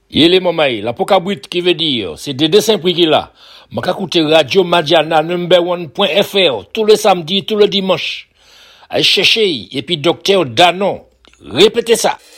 Il est mamaï, la pokabrit qui veut dire, c'est des dessins prix qu'il a. M'a écouter Radio Madiana #1.fr tous les samedis, tous les dimanches. Allez chercher, et puis docteur Danon. Répétez ça.